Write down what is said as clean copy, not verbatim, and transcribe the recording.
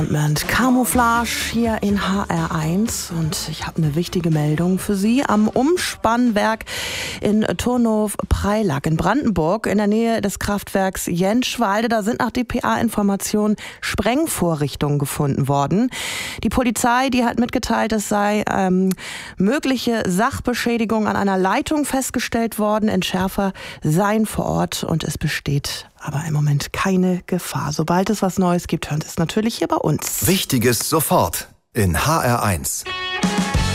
Mit Camouflage hier in HR1 und ich habe eine wichtige Meldung für Sie. Am Umspannwerk in Turnow-Preilack in Brandenburg in der Nähe des Kraftwerks Jentschwalde, da sind nach dpa-Informationen Sprengvorrichtungen gefunden worden. Die Polizei, die hat mitgeteilt, es sei mögliche Sachbeschädigung an einer Leitung festgestellt worden. Entschärfer seien vor Ort und es besteht aber im Moment keine Gefahr. Sobald es was Neues gibt, hören Sie es natürlich hier bei uns. Wichtiges sofort in HR1.